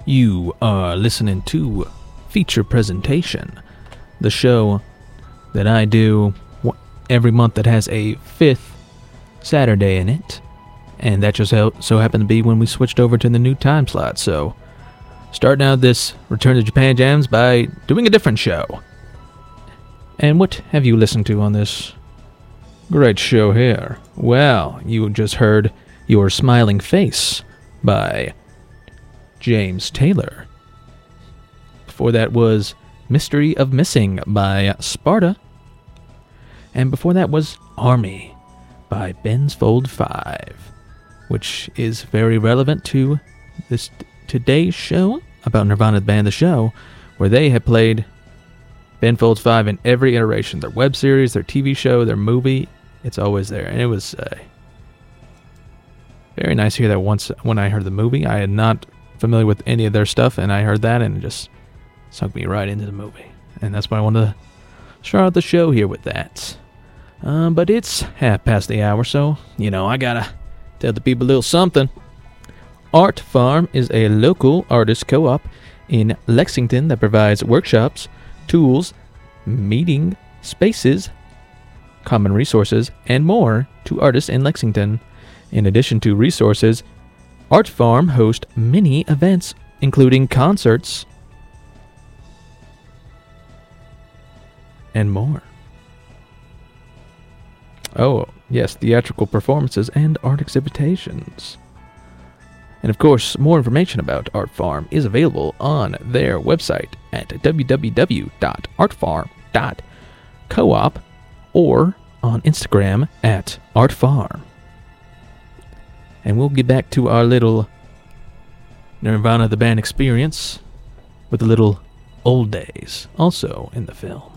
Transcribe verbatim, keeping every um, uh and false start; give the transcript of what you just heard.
You are listening to Feature Presentation, the show that I do every month that has a fifth Saturday in it, and that just so happened to be when we switched over to the new time slot. So, starting out this Return to Japan Jams by doing a different show. And what have you listened to on this great show here? Well, you just heard Your Smiling Face by James Taylor. Before that was Mystery of Missing by Sparta. And before that was Army by Ben's Fold five, which is very relevant to this today's show about Nirvana the Band, the show, where they have played Ben Folds five in every iteration. Their web series, their T V show, their movie, it's always there. And it was uh, very nice to hear that once when I heard the movie. I had not familiar with any of their stuff, and I heard that and it just sunk me right into the movie. And that's why I wanted to start out the show here with that. Um, but it's half past the hour, so, you know, I gotta tell the people a little something. Art Farm is a local artist co-op in Lexington that provides workshops, tools, meeting spaces, common resources, and more to artists in Lexington. In addition to resources, Art Farm hosts many events, including concerts and more. Oh, yes, theatrical performances and art exhibitions. And of course, more information about Art Farm is available on their website at w w w dot art farm dot coop or on Instagram at artfarm. And we'll get back to our little Nirvana the Band experience with a little Old Days, also in the film.